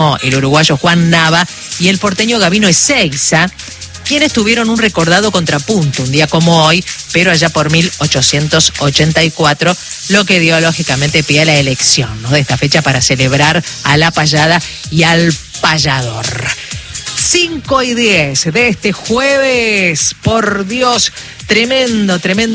el uruguayo Juan Nava y el porteño Gabino Ezeiza, quienes tuvieron un recordado contrapunto un día como hoy, pero allá por 1884, lo que dio lógicamente pie a la elección, ¿no?, de esta fecha para celebrar a la payada y al payador. 5:10 de este jueves, por Dios, tremendo.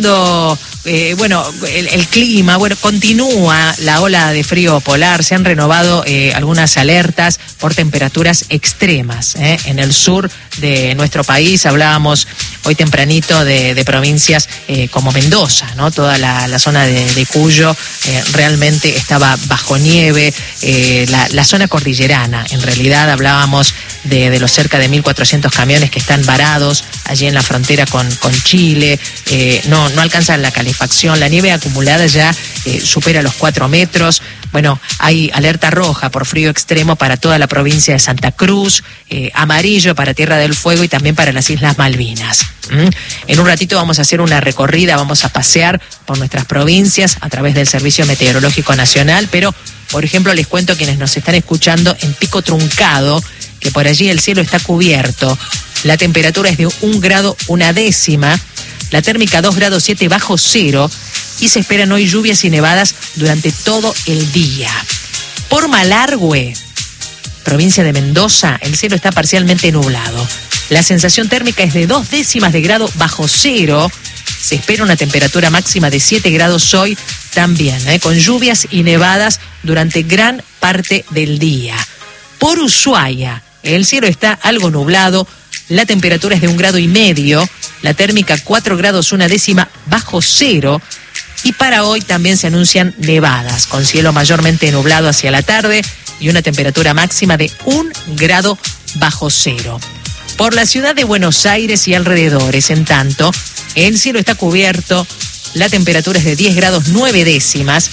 Bueno, el clima, bueno, continúa la ola de frío polar, se han renovado algunas alertas por temperaturas extremas en el sur de nuestro país. Hablábamos hoy tempranito de provincias como Mendoza, ¿no? Toda la zona de Cuyo realmente estaba bajo nieve, la zona cordillerana, en realidad hablábamos de los cerca de 1.400 camiones que están varados allí en la frontera con Chile, no alcanzan la calefacción, la nieve acumulada ya supera los 4 metros. Bueno, hay alerta roja por frío extremo para toda la provincia de Santa Cruz, amarillo para Tierra del Fuego y también para las Islas Malvinas. En un ratito vamos a hacer una recorrida, vamos a pasear por nuestras provincias a través del Servicio Meteorológico Nacional, pero, por ejemplo, les cuento a quienes nos están escuchando en Pico Truncado, que por allí el cielo está cubierto, la temperatura es de 1 grado 1 décima, la térmica 2 grados 7 bajo cero, y se esperan hoy lluvias y nevadas durante todo el día. Por Malargüe, provincia de Mendoza, el cielo está parcialmente nublado. La sensación térmica es de 2 décimas de grado bajo cero. Se espera una temperatura máxima de 7 grados hoy también, con lluvias y nevadas durante gran parte del día. Por Ushuaia, el cielo está algo nublado, la temperatura es de 1 grado y medio, la térmica 4 grados 1 décima bajo cero, y para hoy también se anuncian nevadas, con cielo mayormente nublado hacia la tarde y una temperatura máxima de 1 grado bajo cero. Por la ciudad de Buenos Aires y alrededores, en tanto, el cielo está cubierto, la temperatura es de 10 grados 9 décimas,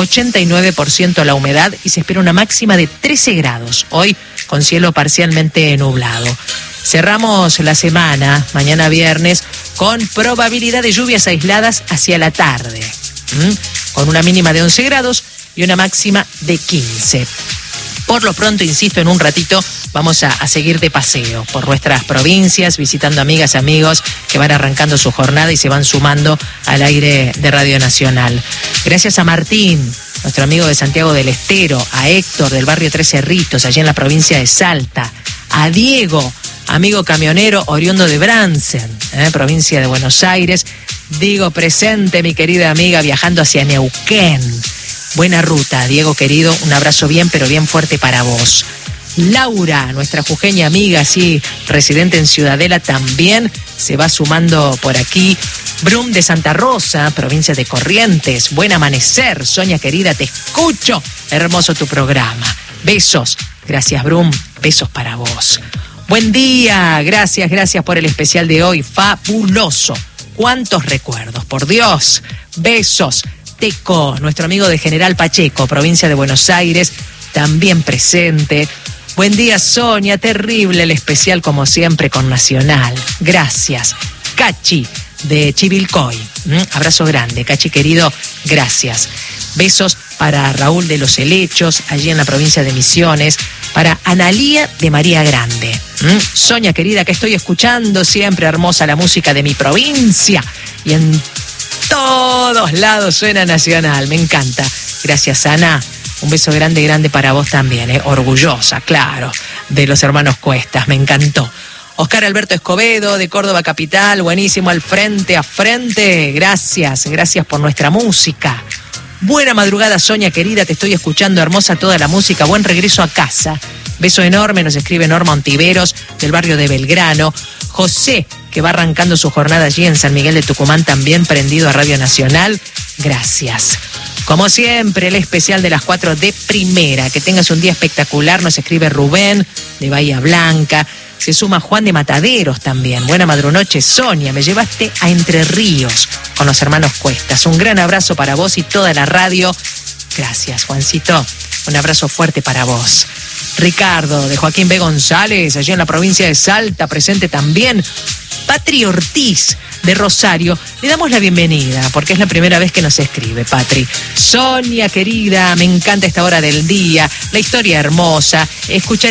89% la humedad y se espera una máxima de 13 grados, hoy con cielo parcialmente nublado. Cerramos la semana, mañana viernes, con probabilidad de lluvias aisladas hacia la tarde, con una mínima de 11 grados y una máxima de 15. Por lo pronto, insisto, en un ratito vamos a seguir de paseo por nuestras provincias, visitando amigas, amigos que van arrancando su jornada y se van sumando al aire de Radio Nacional. Gracias a Martín, nuestro amigo de Santiago del Estero, a Héctor del barrio Tres Cerritos, allí en la provincia de Salta, a Diego, amigo camionero oriundo de Bransen, provincia de Buenos Aires. Digo presente, mi querida amiga, viajando hacia Neuquén. Buena ruta, Diego querido, un abrazo bien, pero bien fuerte para vos. Laura, nuestra jujeña amiga, sí, residente en Ciudadela, también se va sumando por aquí. Brum de Santa Rosa, provincia de Corrientes. Buen amanecer, Sonia querida, te escucho. Hermoso tu programa. Besos. Gracias, Brum. Besos para vos. Buen día. Gracias por el especial de hoy. Fabuloso. Cuántos recuerdos, por Dios. Besos. Teco, nuestro amigo de General Pacheco, provincia de Buenos Aires, también presente. Buen día, Sonia, terrible el especial como siempre con Nacional. Gracias. Cachi, de Chivilcoy. Abrazo grande, Cachi querido, gracias. Besos para Raúl de los Helechos, allí en la provincia de Misiones. Para Analía de María Grande. Sonia querida, que estoy escuchando siempre, hermosa la música de mi provincia. Y en todos lados suena Nacional, me encanta. Gracias, Ana. Un beso grande para vos también, orgullosa, claro, de los hermanos Cuestas, me encantó. Oscar Alberto Escobedo, de Córdoba Capital, buenísimo, al frente a frente. Gracias por nuestra música. Buena madrugada, Sonia querida, te estoy escuchando, hermosa toda la música. Buen regreso a casa. Beso enorme, nos escribe Norma Ontiveros, del barrio de Belgrano. José, que va arrancando su jornada allí en San Miguel de Tucumán, también prendido a Radio Nacional. Gracias. Como siempre, el especial de las 4 de primera. Que tengas un día espectacular, nos escribe Rubén, de Bahía Blanca. Se suma Juan de Mataderos también. Buena madrunoche, Sonia, me llevaste a Entre Ríos con los hermanos Cuestas. Un gran abrazo para vos y toda la radio. Gracias, Juancito. Un abrazo fuerte para vos. Ricardo, de Joaquín B. González, allí en la provincia de Salta, presente también. Patri Ortiz, de Rosario. Le damos la bienvenida, porque es la primera vez que nos escribe, Patri. Sonia, querida, me encanta esta hora del día, la historia hermosa, escuchar